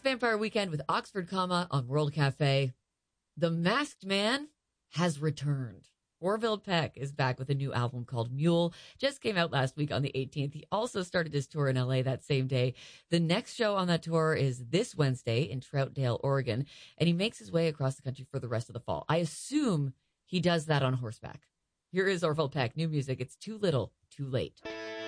Vampire Weekend with Oxford Comma on World Cafe. The Masked Man has returned. Orville Peck is back with a new album called Mule. Just came out last week on the 18th. He also started his tour in LA that same day. The next show on that tour is this Wednesday in Troutdale, Oregon, and he makes his way across the country for the rest of the fall. I assume he does that on horseback. Here is Orville Peck, new music. It's Too Little, Too Late.